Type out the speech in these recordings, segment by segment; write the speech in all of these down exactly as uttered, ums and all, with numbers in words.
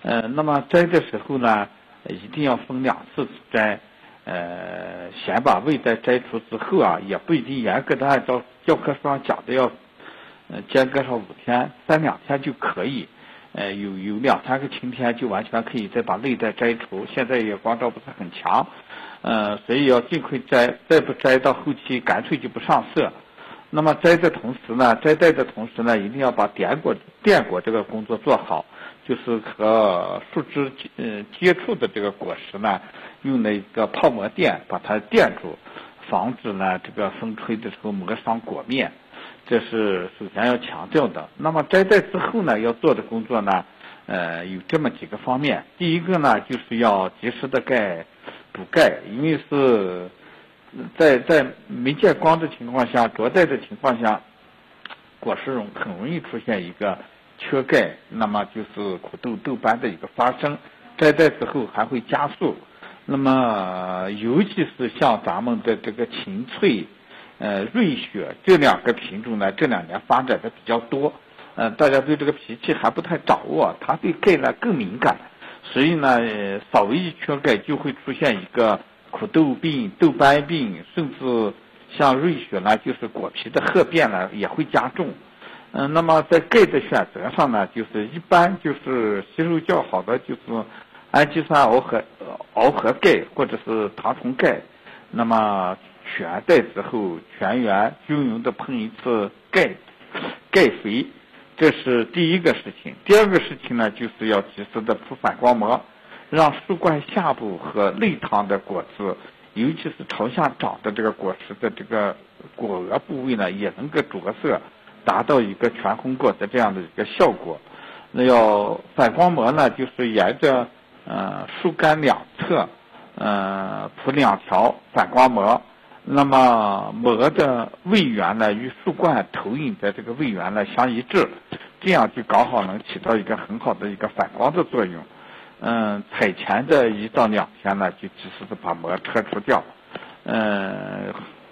呃，那么摘的时候呢，一定要分两次摘。呃，先把胃袋摘除之后啊，也不一定严格的按照教科书上讲的要，呃，间隔上五天，三两天就可以。呃，有有两三个晴天就完全可以再把内袋摘除。现在也光照不是很强，呃，所以要尽快摘，再不摘到后期干脆就不上色。那么摘的同时呢，摘袋的同时呢，一定要把点果垫果这个工作做好，就是和树枝呃接触的这个果实呢，用那个泡沫垫把它垫住，防止呢这个风吹的时候磨伤果面。这是首先要强调的。那么摘袋之后呢，要做的工作呢，呃，有这么几个方面。第一个呢，就是要及时的盖补盖，因为是在在没见光的情况下，着袋的情况下，果实容很容易出现一个缺钙，那么就是苦豆豆斑的一个发生。摘袋之后还会加速。那么尤其是像咱们的这个芹翠。呃，瑞雪这两个品种呢，这两年发展的比较多，呃，大家对这个脾气还不太掌握，它对钙呢更敏感，所以呢，呃、稍微一缺钙就会出现一个苦豆病、豆斑病，甚至像瑞雪呢，就是果皮的褐变呢也会加重。嗯、呃，那么在钙的选择上呢，就是一般就是吸收较好的就是氨基酸螯合螯合钙或者是糖醇钙，那么。选袋之后，全员均匀的喷一次钙钙肥，这是第一个事情。第二个事情呢，就是要及时的铺反光膜，让树冠下部和内塘的果子，尤其是朝下长的这个果实的这个果额部位呢，也能够着色，达到一个全红果的这样的一个效果。那要反光膜呢，就是沿着呃树干两侧，呃铺两条反光膜。那么膜的位缘呢，与树冠投影的这个位缘呢相一致，这样就刚好能起到一个很好的一个反光的作用。嗯，采前的一到两天呢，就及时的把膜撤除掉。嗯，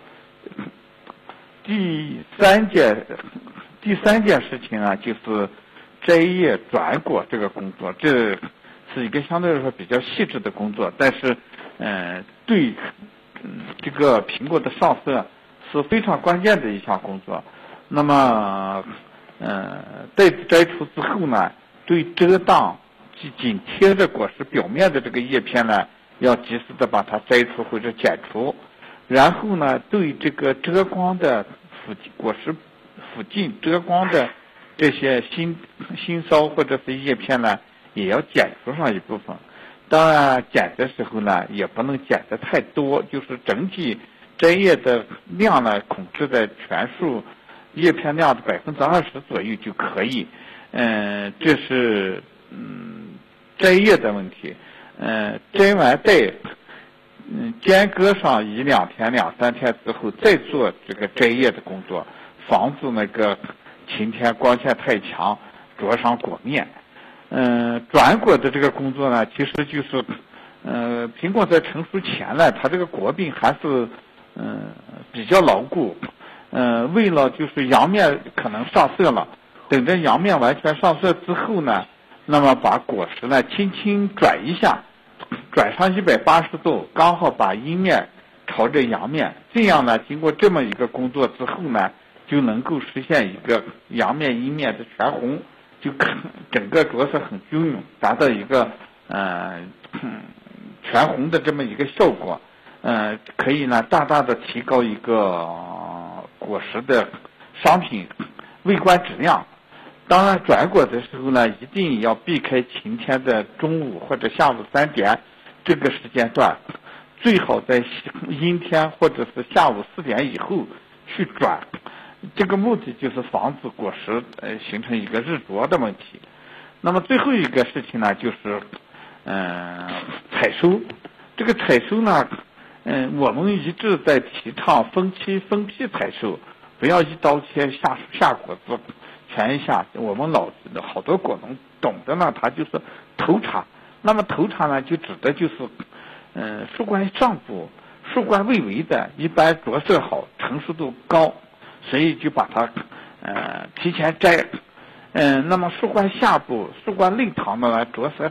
第三件第三件事情啊，就是摘叶转果这个工作，这是一个相对来说比较细致的工作，但是嗯，对。嗯，这个苹果的上色是非常关键的一项工作。那么，呃，在摘除之后呢，对遮挡及紧贴着果实表面的这个叶片呢，要及时的把它摘除或者剪除。然后呢，对这个遮光的附近果实附近遮光的这些新新梢或者是叶片呢，也要剪除上一部分。当然剪的时候呢，也不能剪得太多，就是整体摘叶的量呢，控制在全树叶片量的百分之二十左右就可以。嗯，这是嗯摘叶的问题。嗯，摘完袋，嗯间隔上一两天、两三天之后再做这个摘叶的工作，防止那个晴天光线太强灼伤果面。嗯、呃，转果的这个工作呢，其实就是，呃，苹果在成熟前呢，它这个果柄还是，嗯、呃，比较牢固。呃，为了就是阳面可能上色了，等着阳面完全上色之后呢，那么把果实呢轻轻转一下，转上一百八十度，刚好把阴面朝着阳面，这样呢，经过这么一个工作之后呢，就能够实现一个阳面阴面的全红。就整个着色很均匀，达到一个呃全红的这么一个效果，呃，可以呢大大的提高一个果实的商品微观质量。当然，转果的时候呢，一定要避开晴天的中午或者下午三点这个时间段，最好在阴天或者是下午四点以后去转。这个目的就是防止果实呃形成一个日灼的问题。那么最后一个事情呢，就是嗯、呃、采收。这个采收呢，嗯、呃，我们一直在提倡分期分批采收，不要一刀切下下果子全一下。我们老好多果农懂得呢，他就是头茬。那么头茬呢，就指的就是嗯、呃、树冠上部树冠微微的，一般着色好，成熟度高。所以就把它，呃，提前摘，嗯、呃，那么树冠下部、树冠内塘的呢着色